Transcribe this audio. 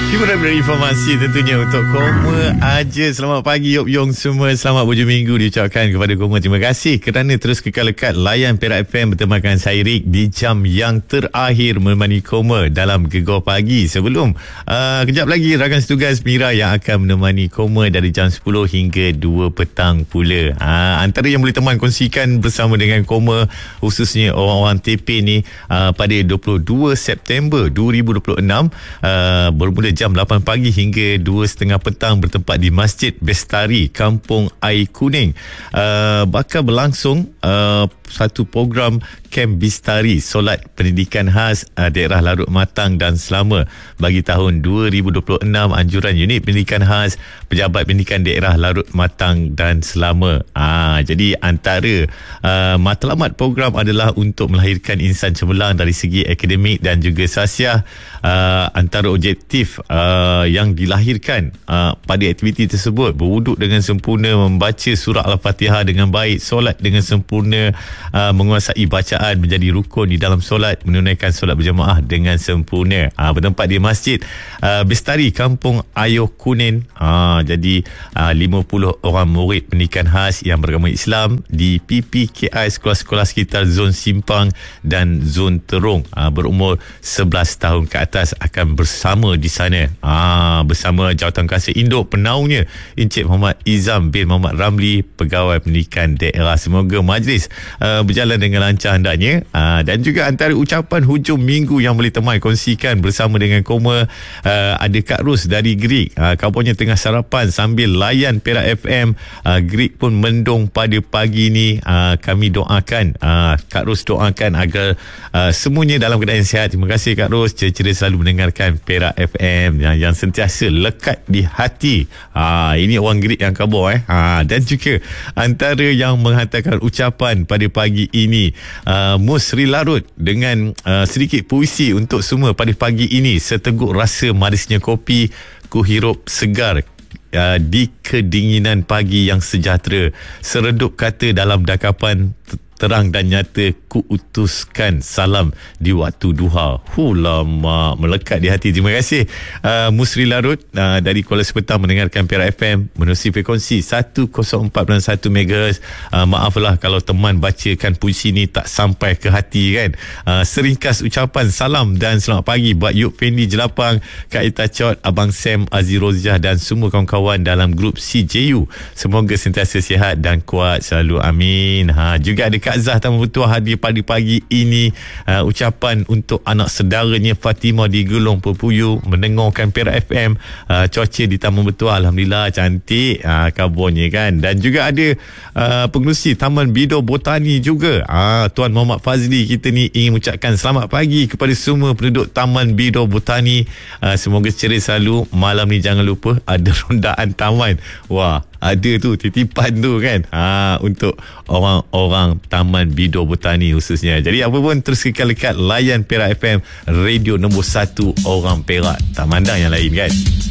Hiburan berinformasi tentunya untuk Koma aja. Selamat pagi Yop Yong semua. Selamat berhujung minggu diucapkan kepada Koma. Terima kasih kerana terus kekal lekat layan Perak FM bertemakan saya Rik di jam yang terakhir menemani Koma dalam Gegar Pagi. Sebelum kejap lagi rakan setugas Mira yang akan menemani Koma dari jam 10 hingga 2 petang pula. Antara yang boleh teman kongsikan bersama dengan Koma, khususnya orang-orang TP ni, pada 22 September 2026 bermula jam 8 pagi hingga 2.30 petang bertempat di Masjid Bestari, Kampung Air Kuning. Bakal berlangsung satu program Camp Bistari Solat Pendidikan Khas Daerah Larut Matang dan Selama bagi tahun 2026, anjuran Unit Pendidikan Khas Pejabat Pendidikan Daerah Larut Matang dan Selama. Jadi antara matlamat program adalah untuk melahirkan insan cemerlang dari segi akademik dan juga sasiah. Antara objektif yang dilahirkan pada aktiviti tersebut: berwuduk dengan sempurna, membaca surah Al-Fatihah dengan baik, solat dengan sempurna, menguasai bacaan menjadi rukun di dalam solat, menunaikan solat berjamaah dengan sempurna. Bertempat di Masjid Bestari, Kampung Air Kuning. Jadi 50 orang murid pendidikan khas yang beragama Islam di PPKI sekolah-sekolah sekitar zon Simpang dan zon Terung berumur 11 tahun ke atas akan bersama di sana, bersama Jawatankuasa Induk penaungnya Encik Muhammad Izam bin Muhammad Ramli, Pegawai Pendidikan Daerah. Semoga majlis berjalan dengan lancar hendaknya. Dan juga antara ucapan hujung minggu yang boleh teman kongsikan bersama dengan Koma, ada Kak Ros dari Greek. Kabarnya tengah sarapan sambil layan Perak FM. Greek pun mendung pada pagi ni. Kami doakan, Kak Ros doakan agar semuanya dalam keadaan sihat. Terima kasih Kak Ros, ceria selalu mendengarkan Perak FM yang sentiasa lekat di hati. Ini orang Greek yang kabar dan juga antara yang menghantarkan ucapan pada pagi ini, Musri Larut dengan sedikit puisi untuk semua pada pagi ini. Seteguk rasa manisnya kopi, ku hirup segar di kedinginan pagi yang sejahtera. Seredup kata dalam dakapan terang dan nyata, ku utuskan salam di waktu duha. Lama melekat di hati. Terima kasih Musri Larut dari Kuala Sepetang mendengarkan Perak FM menerusi frekuensi 104.1 MHz. Maaflah kalau teman bacakan puisi ni tak sampai ke hati kan. Seringkas ucapan salam dan selamat pagi buat Yuk Fendi Jelapang, Kak Ita Chot, Abang Sam, Aziz Roziah dan semua kawan-kawan dalam grup CJU. Semoga sentiasa sihat dan kuat selalu, amin. Juga ada Kak Zah Taman Bertuah hadir pada pagi ini. Ucapan untuk anak saudaranya Fatimah di Gelong Perpuyu mendengarkan Perak FM. Cuaca di Taman Bertuah alhamdulillah cantik kabarnya kan. Dan juga ada pengerusi Taman Bido Botani juga, Tuan Muhammad Fazli. Kita ni ingin ucapkan selamat pagi kepada semua penduduk Taman Bido Botani. Semoga ceria selalu. Malam ni jangan lupa ada rondaan taman. Wah, ada tu titipan tu kan, untuk orang-orang Taman Bido Botani khususnya. Jadi apa pun terus kekal lekat layan Perak FM, radio nombor 1 orang Perak, tak mandang yang lain kan.